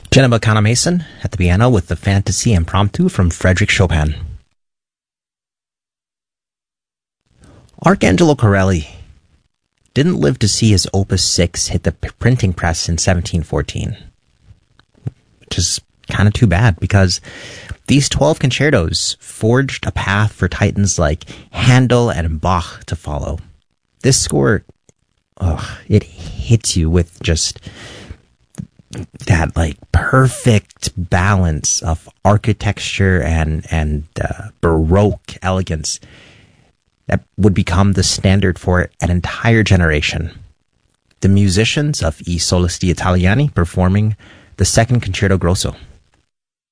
Jenna Kana Mason at the piano with the Fantasy Impromptu from Frédéric Chopin. Arcangelo Corelli didn't live to see his Opus 6 hit the printing press in 1714, which is kind of too bad because these 12 concertos forged a path for titans like Handel and Bach to follow. This score, it hits you with just that like perfect balance of architecture and Baroque elegance that would become the standard for an entire generation. The musicians of I Solisti Italiani performing the second Concerto Grosso.